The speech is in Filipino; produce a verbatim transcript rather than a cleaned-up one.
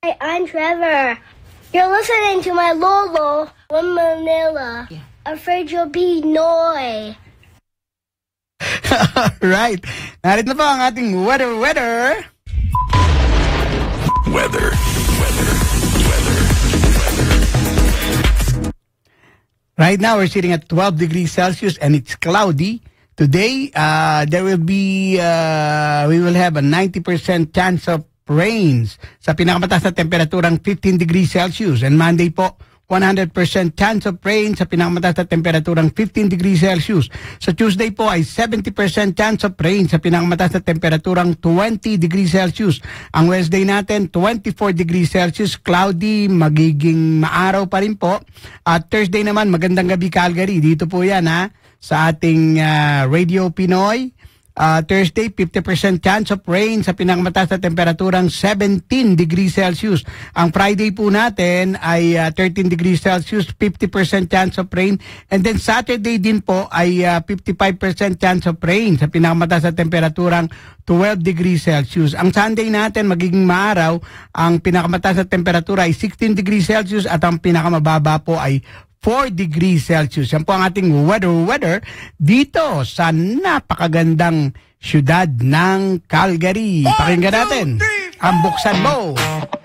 Hi, I'm Trevor. You're listening to my Lolo from Manila. Yeah. Afraid you'll be Noy. Right. Narito na po ang ating weather, weather. Weather, weather, weather, weather. Right now, we're sitting at twelve degrees Celsius and it's cloudy. Today, uh, there will be, uh, we will have a ninety percent chance of rains sa pinakamataas na temperaturang fifteen degrees Celsius. And Monday po, one hundred percent chance of rain sa pinakamataas na temperaturang fifteen degrees Celsius. Sa Tuesday po ay seventy percent chance of rain sa pinakamataas na temperaturang twenty degrees Celsius. Ang Wednesday natin, twenty-four degrees Celsius, cloudy, magiging maaraw pa rin po. At Thursday naman, magandang gabi Calgary. Dito po yan ha, sa ating uh, Radio Pinoy. Uh, Thursday, fifty percent chance of rain sa pinakamataas na temperaturang seventeen degrees Celsius. Ang Friday po natin ay uh, thirteen degrees Celsius, fifty percent chance of rain. And then Saturday din po ay uh, fifty-five percent chance of rain sa pinakamataas na temperaturang twelve degrees Celsius. Ang Sunday natin magiging maaraw. Ang pinakamataas na temperatura ay sixteen degrees Celsius at ang pinakamababa po ay four degrees Celsius. Yan po ang ating weather weather dito sa napakagandang syudad ng Calgary. Pakinggan natin ang Buksan Mo.